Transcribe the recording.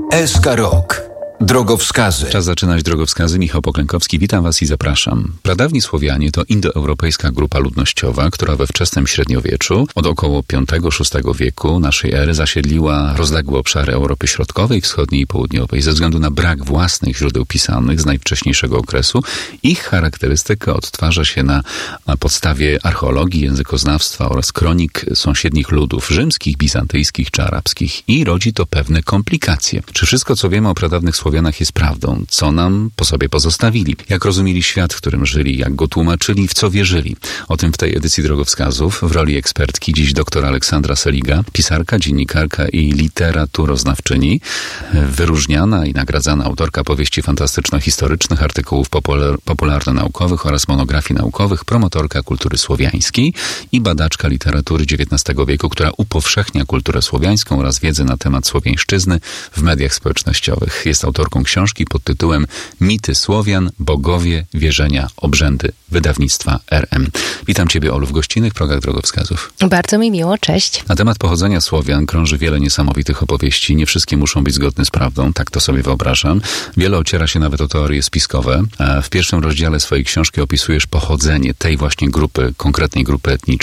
SK Rok. Drogowskazy. Czas zaczynać drogowskazy. Michał Poklękowski, witam Was i zapraszam. Pradawni Słowianie to indoeuropejska grupa ludnościowa, która we wczesnym średniowieczu, od około V-VI wieku naszej ery, zasiedliła rozległe obszary Europy Środkowej, Wschodniej i Południowej. Ze względu na brak własnych źródeł pisanych z najwcześniejszego okresu, ich charakterystyka odtwarza się na podstawie archeologii, językoznawstwa oraz kronik sąsiednich ludów rzymskich, bizantyjskich czy arabskich i rodzi to pewne komplikacje. Czy wszystko, co wiemy o pradawnych Słowianach jest prawdą? Co nam po sobie pozostawili? Jak rozumieli świat, w którym żyli? Jak go tłumaczyli? W co wierzyli? O tym w tej edycji drogowskazów w roli ekspertki dziś dr Aleksandra Seliga, pisarka, dziennikarka i literaturoznawczyni, wyróżniana i nagradzana autorka powieści fantastyczno-historycznych, artykułów popularno-naukowych oraz monografii naukowych, promotorka kultury słowiańskiej i badaczka literatury XIX wieku, która upowszechnia kulturę słowiańską oraz wiedzę na temat słowiańszczyzny w mediach społecznościowych. Jest autorką książki pod tytułem Mity Słowian, bogowie, wierzenia, obrzędy, wydawnictwa RM. Witam Ciebie, Olu, w gościnnych progach drogowskazów. Bardzo mi miło, cześć. Na temat pochodzenia Słowian krąży wiele niesamowitych opowieści. Nie wszystkie muszą być zgodne z prawdą, tak to sobie wyobrażam. Wiele ociera się nawet o teorie spiskowe. W pierwszym rozdziale swojej książki opisujesz pochodzenie tej właśnie grupy, konkretnej grupy etnicznej.